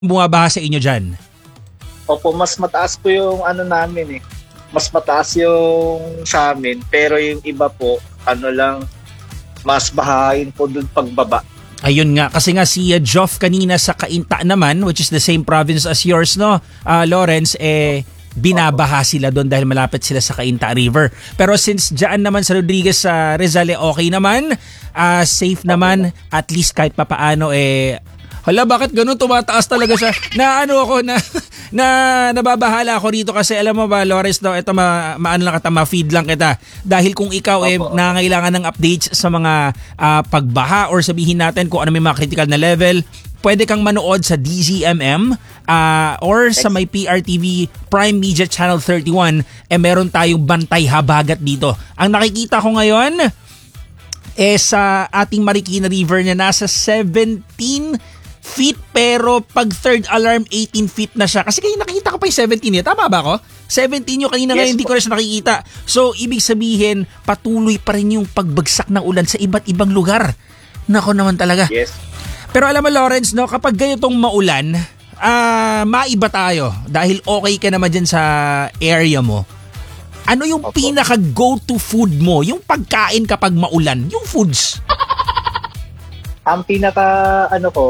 bumabaha sa inyo dyan? Opo, mas mataas po yung ano namin eh. Mas mataas yung sa amin. Pero yung iba po, ano lang, mas bahain po dun pagbaba. Ayun nga, kasi nga si Joff kanina sa Cainta naman, which is the same province as yours, no, Lawrence, binabaha sila doon dahil malapit sila sa Cainta River. Pero since dyan naman sa Rodriguez sa Rizal, okay naman, safe naman, at least kahit papaano, hala, bakit ganun? Tumataas talaga siya. Na ano ako, nababahala ako rito kasi alam mo ba, Lawrence, daw, ito maano lang kita, ma-feed lang kita. Dahil kung ikaw nangangailangan ng updates sa mga pagbaha or sabihin natin kung ano may mga critical na level, pwede kang manood sa DZMM or sa may PRTV Prime Media Channel 31. Meron tayong bantay habagat dito. Ang nakikita ko ngayon sa ating Marikina River na nasa 17 feet, pero pag third alarm 18 feet na siya. Kasi kayo nakikita ko pa yung 17 eh. Tama ba ako? 17 yung kanina, ngayon hindi ko rin siya nakikita. So, ibig sabihin, patuloy pa rin yung pagbagsak ng ulan sa iba't ibang lugar. Nako naman talaga. Yes. Pero alam mo, Lawrence, no, kapag ganitong maulan, maiba tayo. Dahil okay ka naman dyan sa area mo. Ano yung pinaka go-to food mo? Yung pagkain kapag maulan? Yung foods? Ang pinaka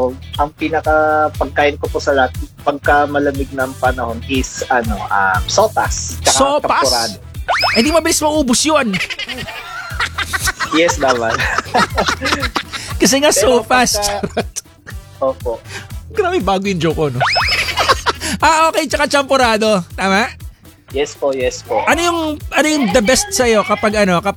pagkain ko po sa lahat pagka malamig ng panahon is sopas. Sopas? Di mabilis maubos yun. Yes naman. Kasi nga sopas. Opo. Grabe, bago yung joke ko, no? Okay, tsaka champurado. Tama? Yes po. Ano yung the best sa'yo kapag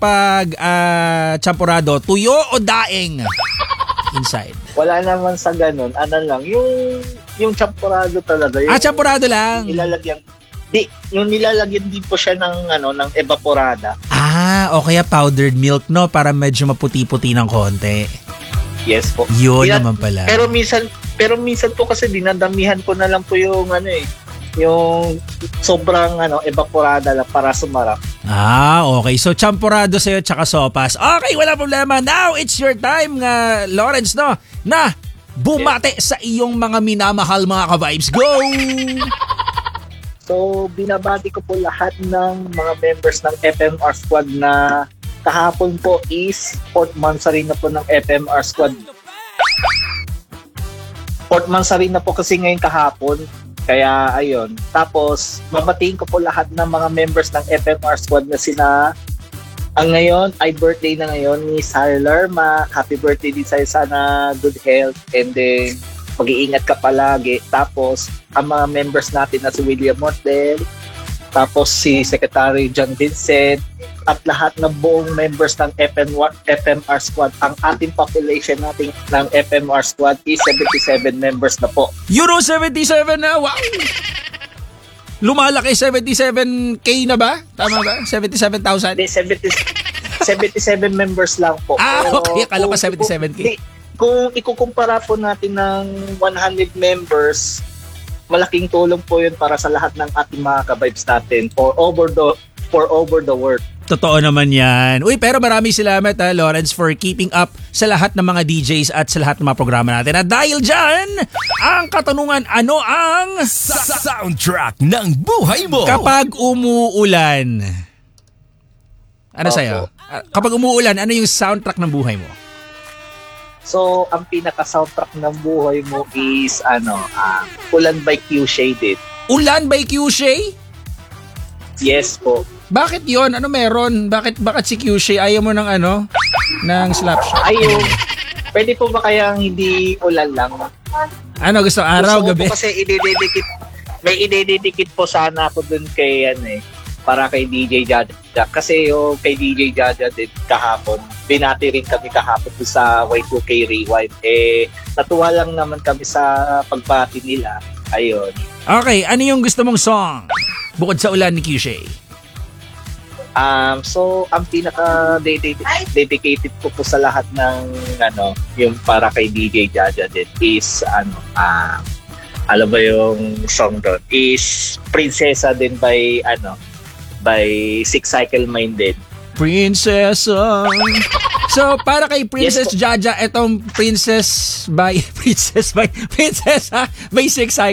champurado? Tuyo o daing? Inside. Wala naman sa ganun. Ano lang, yung champurado talaga. Champurado lang. Yung nilalagyan din po siya ng evaporada. O kaya powdered milk, no? Para medyo maputi-puti ng konti. Yes po. Yun naman pala. Pero minsan po kasi dinadamihan ko na lang po yung yung sobrang evaporada lang para sumarap. Okay. So, champurado sa'yo tsaka sopas. Okay, wala problema. Now, it's your time, Lawrence, no? Na bumate sa iyong mga minamahal, mga ka-vibes. Go! So, binabati ko po lahat ng mga members ng FMR Squad na kahapon po is 4th monthsary na po ng FMR Squad. 4th monthsary na po kasi ngayon kahapon. Kaya ayun. Tapos babatiin ko po lahat ng mga members ng FMR Squad na ang ngayon ay birthday na ngayon ni Sarah Lerma. Happy birthday din sa'yo, sana good health and then mag-iingat ka palagi. Tapos ang mga members natin na si William Mortel, tapos si Secretary John Vincent, at lahat ng buong members ng FMR Squad. Ang ating population natin ng FMR Squad is 77 members na po. Euro 77 na? Wow! Lumalaki, 77K na ba? Tama ba? 77,000? 77 members lang po. Okay. Akala pa 77K. Kung ikukumpara po natin ng 100 members, malaking tulong po yun para sa lahat ng ating mga ka-vibes natin for over the world. Totoo naman yan. Uy, pero maraming salamat Lawrence, for keeping up sa lahat ng mga DJs at sa lahat ng mga programa natin. At dahil dyan, ang katanungan, ano ang soundtrack ng buhay mo kapag umuulan? Ano sa'yo? Kapag umuulan, ano yung soundtrack ng buhay mo? So, ang pinaka-soundtrack ng buhay mo is Ulan by Q Shaded. Ulan by Q Shay? Yes po. Bakit yon? Ano meron? Bakit si Q-Shay ayaw mo ng ng slap shot? Ayun. Pwede po ba kayang hindi ulan lang? Ano gusto? Araw, gabi? Kasi may idededicate po sana ako dun kay para kay DJ Jaja. Kasi yung kay DJ Jaja din kahapon, binati rin kami kahapon sa Y2K Rewind. Natuwa lang naman kami sa pagbati nila. Ayun. Okay, ano yung gusto mong song? Bukod sa ulan ni Q-Shay. So ang pinaka-dedicated ko po sa lahat ng yung para kay DJ Jaja din is alam ba yung song doon is Prinsesa din by Six Cycle Minded. Prinsesa. So, para kay Princess Yes po. Jaja, etong Princess by 6